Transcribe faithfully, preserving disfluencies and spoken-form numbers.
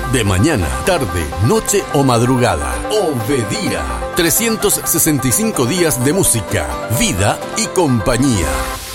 De mañana, tarde, noche o madrugada. Obedira. trescientos sesenta y cinco días de música, vida y compañía.